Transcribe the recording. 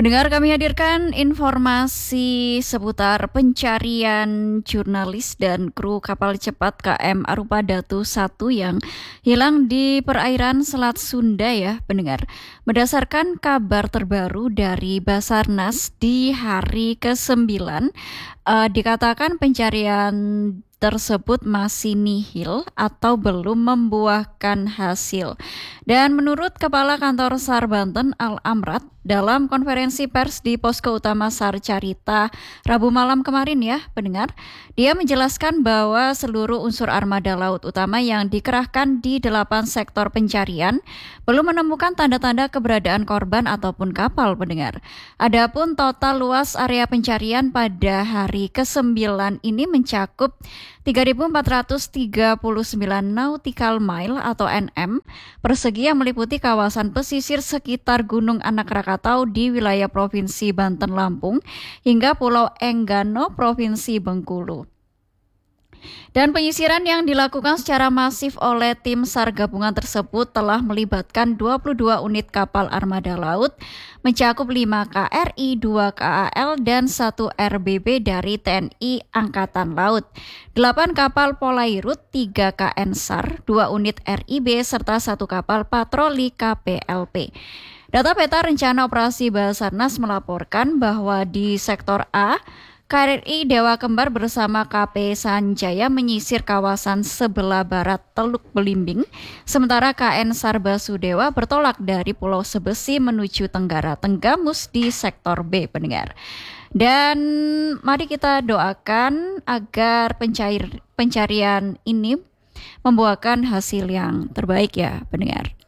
Pendengar, kami hadirkan informasi seputar pencarian jurnalis dan kru kapal cepat KM Arupa Datu 1 yang hilang di perairan Selat Sunda ya, pendengar. Berdasarkan kabar terbaru dari Basarnas di hari ke-9, dikatakan pencarian tersebut masih nihil atau belum membuahkan hasil. Dan menurut Kepala Kantor SAR Banten Al-Amrat dalam konferensi pers di Posko Utama SAR Carita Rabu malam kemarin ya pendengar, dia menjelaskan bahwa seluruh unsur armada laut utama yang dikerahkan di 8 sektor pencarian belum menemukan tanda-tanda keberadaan korban ataupun kapal pendengar. Adapun total luas area pencarian pada hari ke-9 ini mencakup 3.439 nautical mile atau NM persegi yang meliputi kawasan pesisir sekitar Gunung Anak Rakatau di wilayah Provinsi Banten Lampung hingga Pulau Enggano Provinsi Bengkulu. Dan penyisiran yang dilakukan secara masif oleh tim SAR gabungan tersebut telah melibatkan 22 unit kapal armada laut, mencakup 5 KRI, 2 KAL, dan 1 RBB dari TNI Angkatan Laut, 8 kapal Polairut, 3 KN SAR, 2 unit RIB, serta 1 kapal patroli KPLP. Data peta rencana operasi Basarnas melaporkan bahwa di sektor A, KRI Dewa Kembar bersama KP Sanjaya menyisir kawasan sebelah barat Teluk Belimbing, sementara KN SAR Basudewa bertolak dari Pulau Sebesi menuju Tenggara Tenggamus di sektor B, pendengar. Dan mari kita doakan agar pencarian ini membuahkan hasil yang terbaik ya, pendengar.